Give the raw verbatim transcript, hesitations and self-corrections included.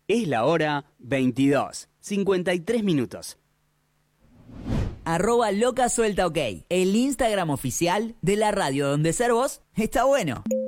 Es la hora veintidós, cincuenta y tres minutos. Arroba loca suelta ok, el Instagram oficial de la radio donde ser vos está bueno.